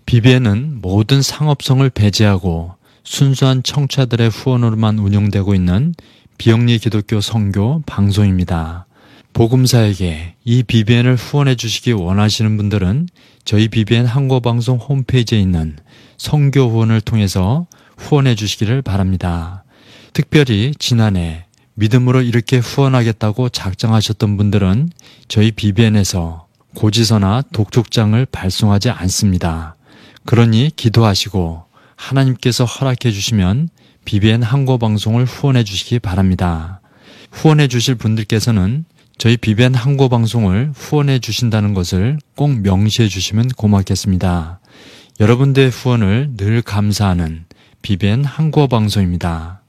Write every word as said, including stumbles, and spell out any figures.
비비엔은 모든 상업성을 배제하고 순수한 청취자들의 후원으로만 운영되고 있는 비영리 기독교 선교 방송입니다. 복음사에게 이 비비엔을 후원해 주시기 원하시는 분들은 저희 비비엔 한국어방송 홈페이지에 있는 선교 후원을 통해서 후원해 주시기를 바랍니다. 특별히 지난해 믿음으로 이렇게 후원하겠다고 작정하셨던 분들은 저희 비비엔에서 고지서나 독촉장을 발송하지 않습니다. 그러니 기도하시고 하나님께서 허락해 주시면 비비엔 한국어방송을 후원해 주시기 바랍니다. 후원해 주실 분들께서는 저희 비비엔 한국어방송을 후원해 주신다는 것을 꼭 명시해 주시면 고맙겠습니다. 여러분들의 후원을 늘 감사하는 비비엔 한국어방송입니다.